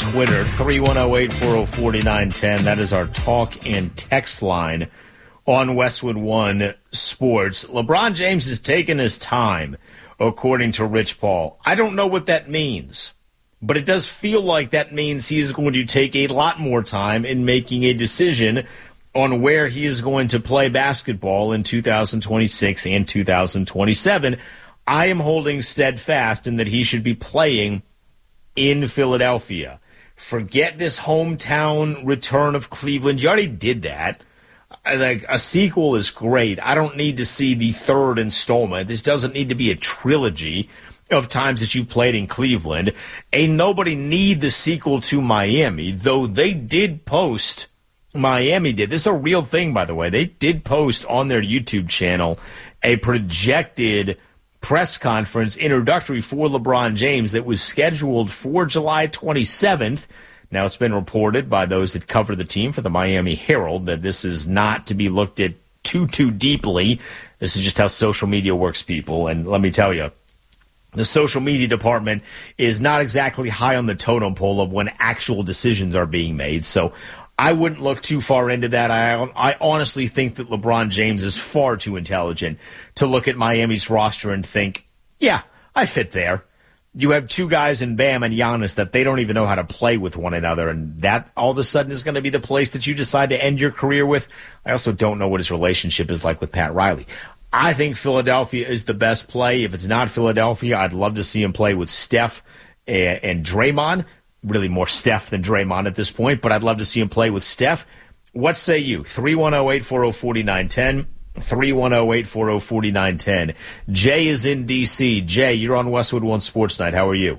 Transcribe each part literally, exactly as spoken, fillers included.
Twitter, three one zero, eight four zero, four nine one zero. That is our talk and text line on Westwood One Sports. LeBron James has taken his time, according to Rich Paul. I don't know what that means, but it does feel like that means he is going to take a lot more time in making a decision on where he is going to play basketball in two thousand twenty-six and two thousand twenty-seven. I am holding steadfast in that he should be playing in Philadelphia. Forget this hometown return of Cleveland. You already did that. Like, a sequel is great. I don't need to see the third installment. This doesn't need to be a trilogy of times that you played in Cleveland. Ain't nobody need the sequel to Miami, though they did post, Miami did. This is a real thing, by the way. They did post on their YouTube channel a projected press conference introductory for LeBron James that was scheduled for July twenty-seventh. Now, it's been reported by those that cover the team for the Miami Herald that this is not to be looked at too, too deeply. This is just how social media works, people. And let me tell you, the social media department is not exactly high on the totem pole of when actual decisions are being made. So I wouldn't look too far into that. I, I honestly think that LeBron James is far too intelligent to look at Miami's roster and think, yeah, I fit there. You have two guys in Bam and Giannis that they don't even know how to play with one another, and that all of a sudden is going to be the place that you decide to end your career with. I also don't know what his relationship is like with Pat Riley. I think Philadelphia is the best play. If it's not Philadelphia, I'd love to see him play with Steph and, and Draymond. Really more Steph than Draymond at this point, but I'd love to see him play with Steph. What say you? three one zero, eight four zero, four nine one zero. three one zero, eight four zero, four nine one zero. Jay is in D C. Jay, you're on Westwood One Sports Night. How are you?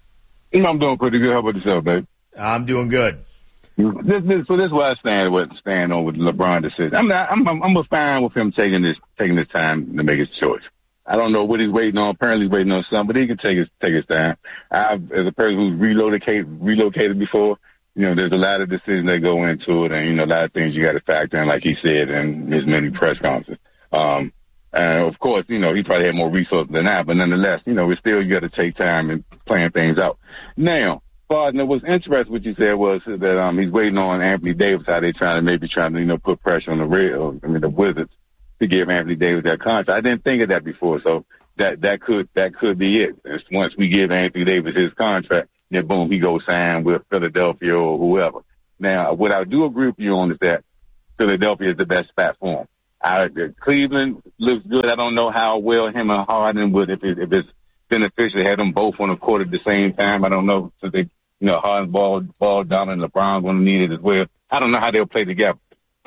I'm doing pretty good. How about yourself, babe? I'm doing good. This, this, so this is where I stand with stand on with LeBron decision. I'm not. I'm. I'm, I'm fine with him taking this taking this time to make his choice. I don't know what he's waiting on. Apparently, he's waiting on something, but he can take his take his time. I've, as a person who's relocated relocated before, you know, there's a lot of decisions that go into it, and you know, a lot of things you got to factor in, like he said in his many press conferences. Um, and of course, you know, he probably had more resources than that, but nonetheless, you know, it's still you got to take time and plan things out. Now, partner, what's interesting what you said was that um he's waiting on Anthony Davis. How they trying to maybe trying to you know put pressure on the real, I mean the Wizards, to give Anthony Davis that contract. I didn't think of that before, so that that could that could be it. It's once we give Anthony Davis his contract, then boom, he goes sign with Philadelphia or whoever. Now, what I do agree with you on is that Philadelphia is the best spot for him. I, Cleveland looks good. I don't know how well him and Harden would if, it, if it's beneficial to have them both on the court at the same time. I don't know, so they, you know, Harden's ball ball down and LeBron's going to need it as well. I don't know how they'll play together.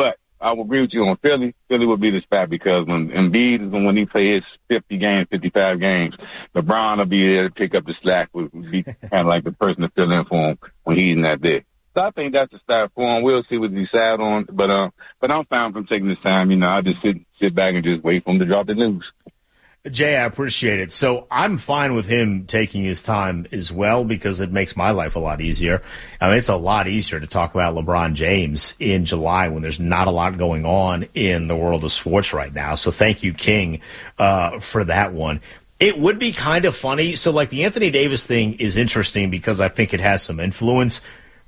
I will agree with you on Philly. Philly would be the spot because when Embiid, when he plays fifty games, fifty-five games, LeBron will be there to pick up the slack, would be kind of like the person to fill in for him when he's not there. So I think that's the start for him. We'll see what he decide on, but uh, but I'm fine from taking this time. You know, I just sit sit back and just wait for him to drop the news. Jay, I appreciate it. So I'm fine with him taking his time as well because it makes my life a lot easier. I mean, it's a lot easier to talk about LeBron James in July when there's not a lot going on in the world of sports right now. So thank you, King, uh, for that one. It would be kind of funny. So, like, the Anthony Davis thing is interesting because I think it has some influence.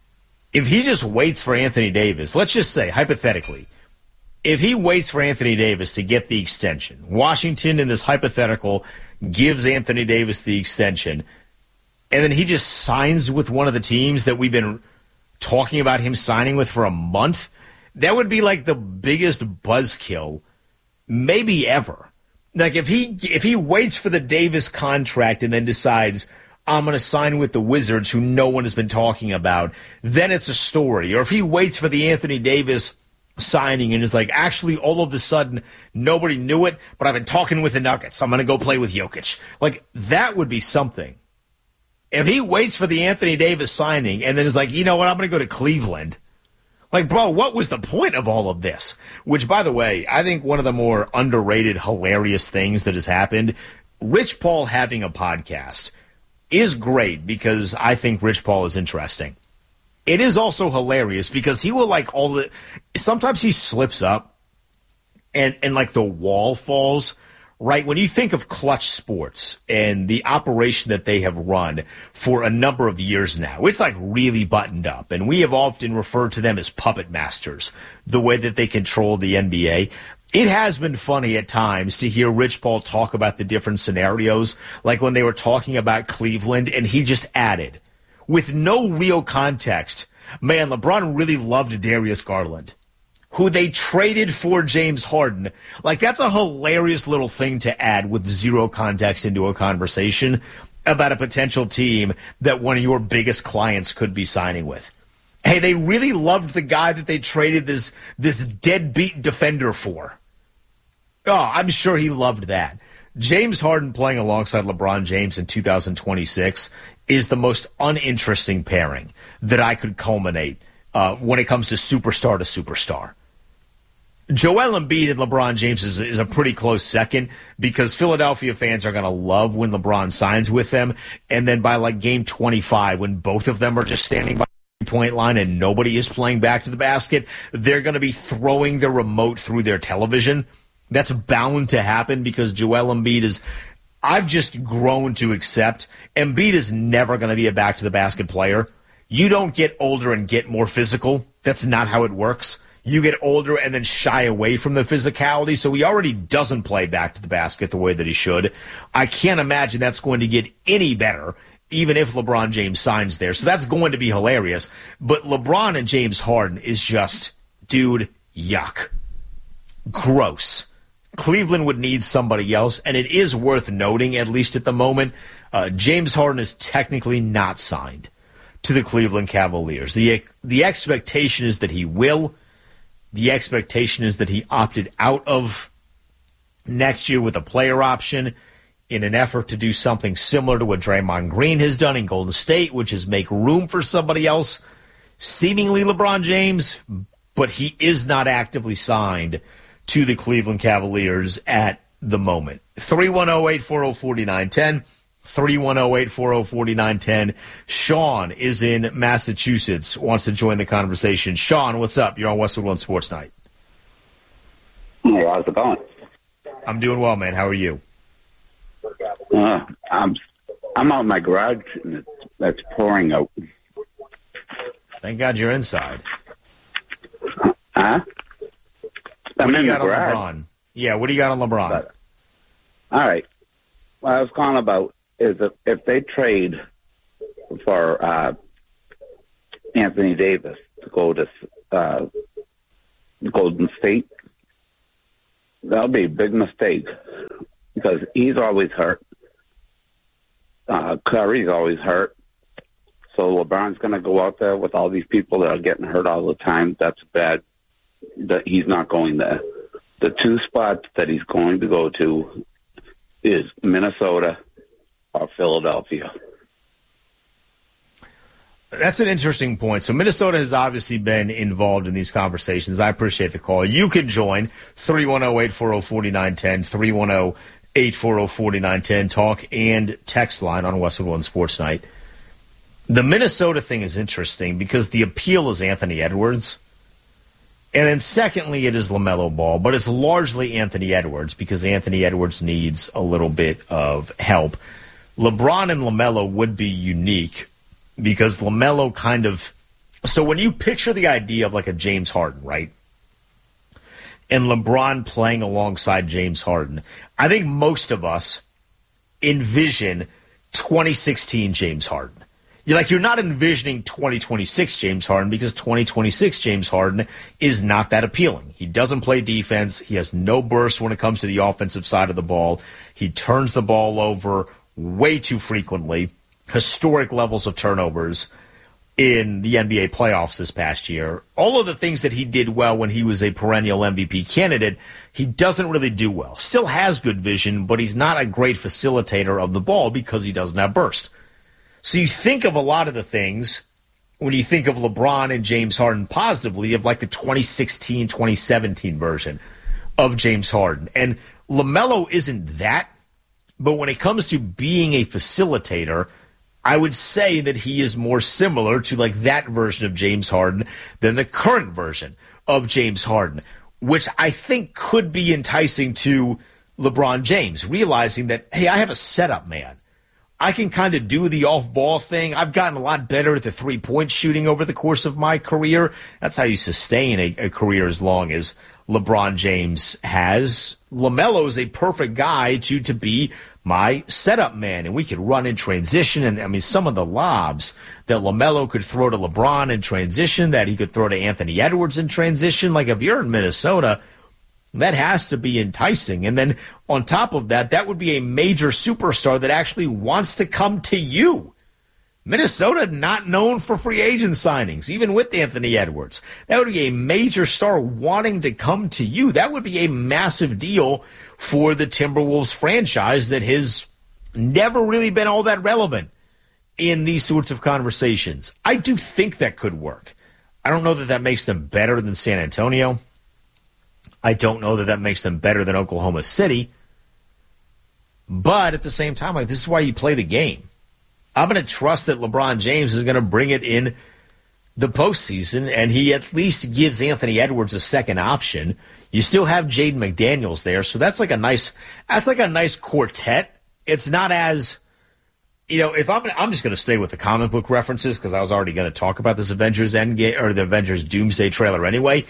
If he just waits for Anthony Davis, let's just say, hypothetically, if he waits for Anthony Davis to get the extension, Washington in this hypothetical gives Anthony Davis the extension, and then he just signs with one of the teams that we've been talking about him signing with for a month, that would be like the biggest buzzkill maybe ever. Like if he if he waits for the Davis contract and then decides, I'm going to sign with the Wizards, who no one has been talking about, then it's a story. Or if he waits for the Anthony Davis signing and is like, actually, all of a sudden, nobody knew it, but I've been talking with the Nuggets. I'm going to go play with Jokic. Like, that would be something. If he waits for the Anthony Davis signing and then is like, you know what, I'm going to go to Cleveland. Like, bro, what was the point of all of this? Which, by the way, I think one of the more underrated, hilarious things that has happened, Rich Paul having a podcast is great because I think Rich Paul is interesting. It is also hilarious because he will, like, all the – sometimes he slips up and, and, like, the wall falls right? When you think of Clutch Sports and the operation that they have run for a number of years now, it's like really buttoned up. And we have often referred to them as puppet masters, the way that they control the N B A. It has been funny at times to hear Rich Paul talk about the different scenarios, like when they were talking about Cleveland, and he just added, with no real context, man, LeBron really loved Darius Garland, who they traded for James Harden. Like, that's a hilarious little thing to add with zero context into a conversation about a potential team that one of your biggest clients could be signing with. Hey, they really loved the guy that they traded this, this deadbeat defender for. Oh, I'm sure he loved that. James Harden playing alongside LeBron James in two thousand twenty-six is the most uninteresting pairing that I could culminate uh, when it comes to superstar to superstar. Joel Embiid and LeBron James is, is a pretty close second because Philadelphia fans are going to love when LeBron signs with them. And then by like game twenty-five, when both of them are just standing by the point line and nobody is playing back to the basket, they're going to be throwing the remote through their television. That's bound to happen because Joel Embiid is, I've just grown to accept, Embiid is never going to be a back-to-the-basket player. You don't get older and get more physical. That's not how it works. You get older and then shy away from the physicality, so he already doesn't play back to the basket the way that he should. I can't imagine that's going to get any better, even if LeBron James signs there. So that's going to be hilarious. But LeBron and James Harden is just, dude, yuck. Gross. Cleveland would need somebody else, and it is worth noting, at least at the moment, uh, James Harden is technically not signed to the Cleveland Cavaliers. The, the expectation is that he will. The expectation is that he opted out of next year with a player option in an effort to do something similar to what Draymond Green has done in Golden State, which is make room for somebody else, seemingly LeBron James, but he is not actively signed to the Cleveland Cavaliers at the moment. three one zero, eight four zero, four nine one zero, three one zero, eight four zero, four nine one zero. Sean is in Massachusetts, wants to join the conversation. Sean, what's up? You're on Westwood One Sports Night. Hey, how's it going? I'm doing well, man. How are you? Uh, I'm I'm out in my garage, and it's, it's pouring out. Thank God you're inside. Huh? I'm what do you in got the on garage. LeBron? Yeah, what do you got on LeBron? But, all right. What I was calling about is if, if they trade for uh, Anthony Davis to go to uh, Golden State, that'll be a big mistake because he's always hurt. Uh, Curry's always hurt. So LeBron's going to go out there with all these people that are getting hurt all the time. That's bad. That he's not going there. The two spots that he's going to go to is Minnesota or Philadelphia. That's an interesting point. So Minnesota has obviously been involved in these conversations. I appreciate the call. You can join three one zero, eight four zero, four nine one zero, three one zero, eight four zero, four nine one zero, talk and text line on Westwood One Sports Night. The Minnesota thing is interesting because the appeal is Anthony Edwards. And then secondly, it is LaMelo Ball, but it's largely Anthony Edwards because Anthony Edwards needs a little bit of help. LeBron and LaMelo would be unique because LaMelo kind of – so when you picture the idea of like a James Harden, right, and LeBron playing alongside James Harden, I think most of us envision twenty sixteen James Harden. You're like, you're not envisioning twenty twenty-six James Harden because twenty twenty-six James Harden is not that appealing. He doesn't play defense. He has no burst when it comes to the offensive side of the ball. He turns the ball over way too frequently. Historic levels of turnovers in the N B A playoffs this past year. All of the things that he did well when he was a perennial M V P candidate, he doesn't really do well. Still has good vision, but he's not a great facilitator of the ball because he doesn't have burst. So you think of a lot of the things when you think of LeBron and James Harden positively of like the twenty sixteen, twenty seventeen version of James Harden. And LaMelo isn't that, but when it comes to being a facilitator, I would say that he is more similar to like that version of James Harden than the current version of James Harden, which I think could be enticing to LeBron James, realizing that, hey, I have a setup man. I can kind of do the off-ball thing. I've gotten a lot better at the three-point shooting over the course of my career. That's how you sustain a, a career as long as LeBron James has. LaMelo is a perfect guy to, to be my setup man, and we could run in transition. And, I mean, some of the lobs that LaMelo could throw to LeBron in transition, that he could throw to Anthony Edwards in transition, like if you're in Minnesota, that has to be enticing. And then on top of that, that would be a major superstar that actually wants to come to you. Minnesota not known for free agent signings, even with Anthony Edwards. That would be a major star wanting to come to you. That would be a massive deal for the Timberwolves franchise that has never really been all that relevant in these sorts of conversations. I do think that could work. I don't know that that makes them better than San Antonio. I don't know that that makes them better than Oklahoma City. But at the same time, like, this is why you play the game. I'm going to trust that LeBron James is going to bring it in the postseason, and he at least gives Anthony Edwards a second option. You still have Jaden McDaniels there, so that's like a nice that's like a nice quartet. It's not as, you know, if I'm I'm just going to stay with the comic book references because I was already going to talk about this Avengers Endgame or the Avengers Doomsday trailer anyway.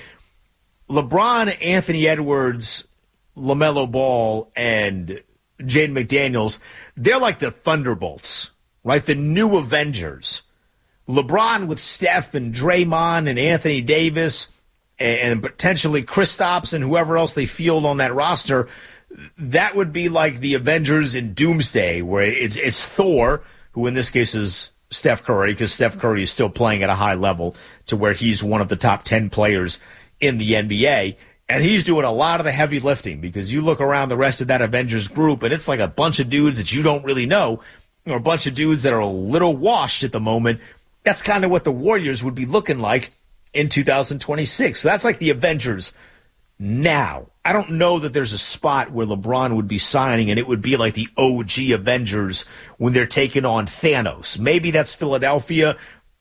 LeBron, Anthony Edwards, LaMelo Ball, and Jaden McDaniels, they're like the Thunderbolts, right? The new Avengers. LeBron with Steph and Draymond and Anthony Davis and, and potentially Kristaps and whoever else they field on that roster, that would be like the Avengers in Doomsday, where it's, it's Thor, who in this case is Steph Curry, because Steph Curry is still playing at a high level to where he's one of the top ten players in the N B A, and he's doing a lot of the heavy lifting, because you look around the rest of that Avengers group, and it's like a bunch of dudes that you don't really know, or a bunch of dudes that are a little washed at the moment. That's kind of what the Warriors would be looking like in two thousand twenty-six. So that's like the Avengers now. I don't know that there's a spot where LeBron would be signing, and it would be like the O G Avengers when they're taking on Thanos. Maybe that's Philadelphia,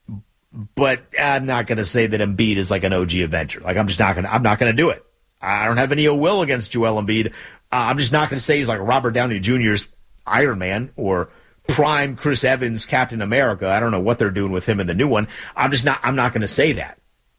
but I'm not going to say that Embiid is like an O G Avenger. Like, I'm just not going to, I'm not going to do it. I don't have any ill will against Joel Embiid. Uh, I'm just not going to say he's like Robert Downey Junior's Iron Man or prime Chris Evans Captain America. I don't know what they're doing with him in the new one. I'm just not, I'm not going to say that.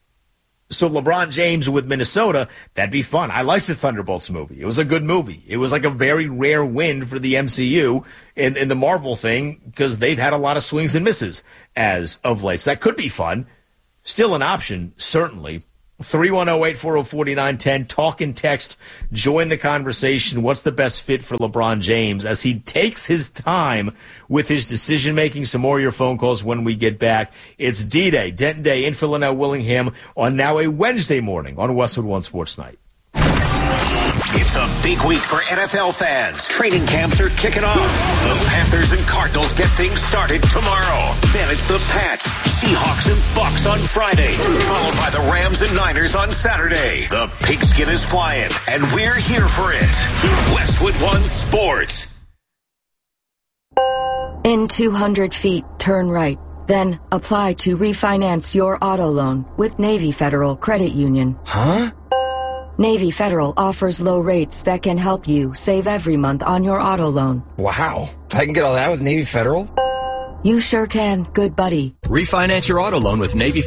So LeBron James with Minnesota, that'd be fun. I liked the Thunderbolts movie. It was a good movie. It was like a very rare win for the M C U in, in the Marvel thing, because they've had a lot of swings and misses as of late. So that could be fun. Still an option, certainly. three one zero, eight four zero, four nine one zero. Talk and text. Join the conversation. What's the best fit for LeBron James as he takes his time with his decision-making? Some more of your phone calls when we get back. It's D-Day, Denton Day in Philadelphia, Willingham on now a Wednesday morning on Westwood One Sports Night. It's a big week for N F L fans. Training camps are kicking off. The Panthers and Cardinals get things started tomorrow. Then it's the Pats, Seahawks, and Bucks on Friday, followed by the Rams and Niners on Saturday. The pigskin is flying, and we're here for it. Westwood One Sports. In two hundred feet, turn right. Then apply to refinance your auto loan with Navy Federal Credit Union. Huh? Navy Federal offers low rates that can help you save every month on your auto loan. Wow. I can get all that with Navy Federal? You sure can, good buddy. Refinance your auto loan with Navy